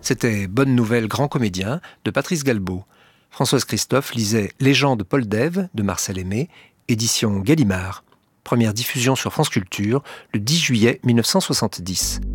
C'était Bonne Nouvelle, grand comédien de Patrice Galbaud. Françoise Christophe lisait Légende Paul Dève de Marcel Aimé, édition Gallimard. Première diffusion sur France Culture le 10 juillet 1970.